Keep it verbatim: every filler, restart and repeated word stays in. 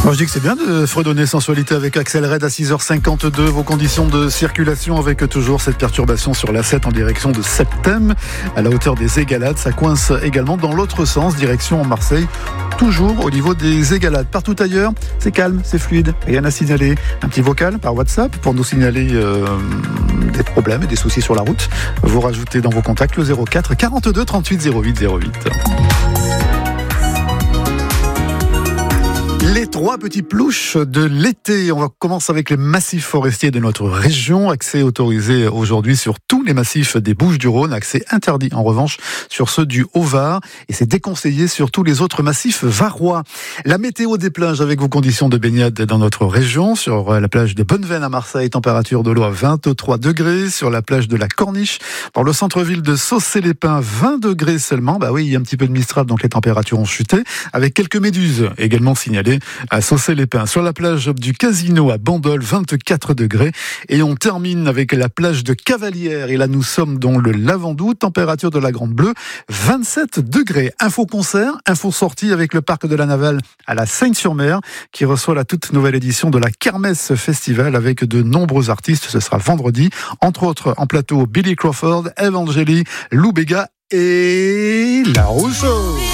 Moi je dis que c'est bien de fredonner sensualité avec Axel Red à six heures cinquante-deux. Vos conditions de circulation avec toujours cette perturbation sur l'A sept en direction de Septem à la hauteur des Égalades. Ça coince également dans l'autre sens, direction Marseille. Toujours au niveau des Égalades. Partout ailleurs, c'est calme, c'est fluide, rien à signaler. Un petit vocal par WhatsApp pour nous signaler euh, des problèmes et des soucis sur la route. Vous rajoutez dans vos contacts le zéro quatre quarante-deux trente-huit zéro huit zéro huit. Les trois petits plouches de l'été. On va commencer avec les massifs forestiers de notre région. Accès autorisé aujourd'hui sur tous les massifs des Bouches-du-Rhône. Accès interdit en revanche sur ceux du Haut-Var. Et c'est déconseillé sur tous les autres massifs varois. La météo des plages avec vos conditions de baignade dans notre région. Sur la plage de Bonneveine à Marseille, température de l'eau à vingt-trois degrés. Sur la plage de la Corniche, dans le centre-ville de Saucé-les-Pins, vingt degrés seulement. Bah oui, il y a un petit peu de Mistral, donc les températures ont chuté. Avec quelques méduses également signalées à Saucé-les-Pins. Sur la plage du Casino à Bandol, vingt-quatre degrés. Et on termine avec la plage de Cavalière. Et là, nous sommes dans le Lavandou. Température de la Grande Bleue, vingt-sept degrés. Info concert, info sortie avec le parc de la Navale à la Seigne-sur-Mer, qui reçoit la toute nouvelle édition de la Kermesse Festival avec de nombreux artistes. Ce sera vendredi. Entre autres, en plateau, Billy Crawford, Evangélie, Lou Béga et La Rousseau.